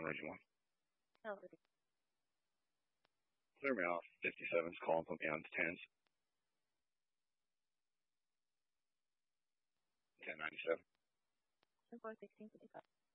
Region 1. Oh, Clear me off. 57's calling, put me on 10s. 1097. 41655.